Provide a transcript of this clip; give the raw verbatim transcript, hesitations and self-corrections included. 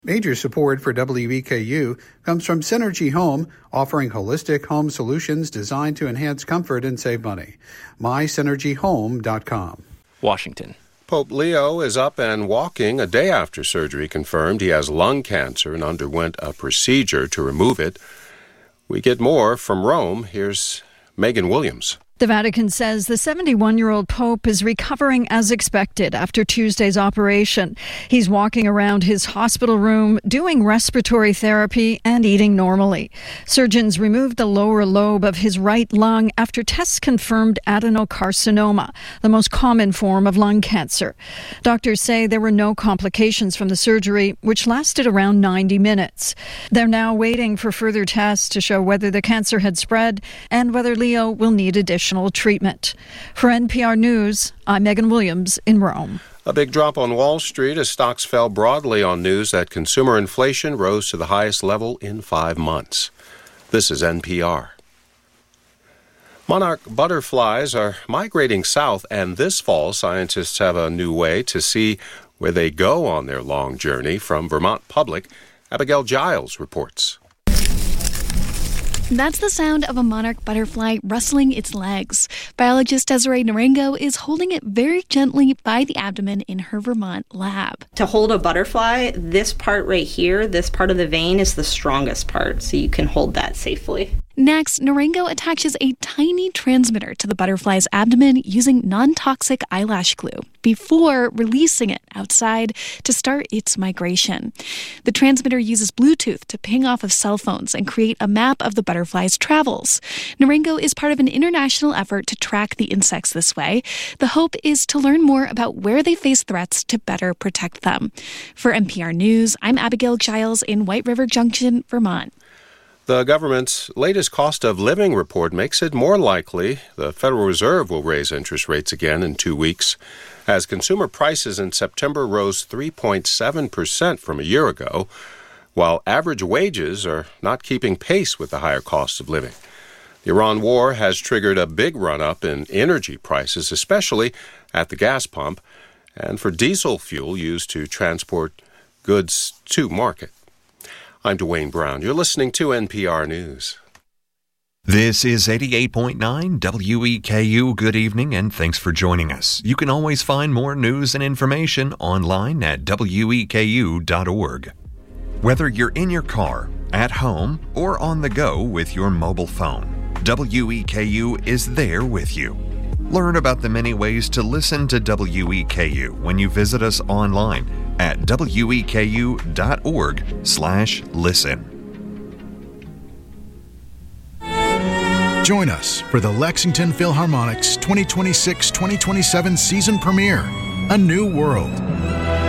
Major support for W E K U comes from Synergy Home, offering holistic home solutions designed to enhance comfort and save money. my synergy home dot com. Washington. Pope Leo is up and walking a day after surgery confirmed he has lung cancer and underwent a procedure to remove it. We get more from Rome. Here's Megan Williams. The Vatican says the seventy-one-year-old Pope is recovering as expected after Tuesday's operation. He's walking around his hospital room, doing respiratory therapy and eating normally. Surgeons removed the lower lobe of his right lung after tests confirmed adenocarcinoma, the most common form of lung cancer. Doctors say there were no complications from the surgery, which lasted around ninety minutes. They're now waiting for further tests to show whether the cancer had spread and whether Leo will need additional treatment. For N P R News, I'm Megan Williams in Rome. A big drop on Wall Street as stocks fell broadly on news that consumer inflation rose to the highest level in five months. This is N P R. Monarch butterflies are migrating south, and this fall scientists have a new way to see where they go on their long journey. From Vermont Public, Abigail Giles reports. That's the sound of a monarch butterfly rustling its legs. Biologist Desiree Narango is holding it very gently by the abdomen in her Vermont lab. To hold a butterfly, this part right here, this part of the vein is the strongest part, so you can hold that safely. Next, Narango attaches a tiny transmitter to the butterfly's abdomen using non-toxic eyelash glue before releasing it outside to start its migration. The transmitter uses Bluetooth to ping off of cell phones and create a map of the butterfly's travels. Narango is part of an international effort to track the insects this way. The hope is to learn more about where they face threats to better protect them. For N P R News, I'm Abigail Giles in White River Junction, Vermont. The government's latest cost of living report makes it more likely the Federal Reserve will raise interest rates again in two weeks, as consumer prices in September rose three point seven percent from a year ago, while average wages are not keeping pace with the higher cost of living. The Iran war has triggered a big run-up in energy prices, especially at the gas pump, and for diesel fuel used to transport goods to market. I'm Dwayne Brown. You're listening to N P R News. This is eighty-eight point nine W E K U. Good evening, and thanks for joining us. You can always find more news and information online at W E K U dot org. Whether you're in your car, at home, or on the go with your mobile phone, W E K U is there with you. Learn about the many ways to listen to W E K U when you visit us online at W E K U dot org slash listen. Join us for the Lexington Philharmonic's twenty twenty-six twenty twenty-seven season premiere, A New World.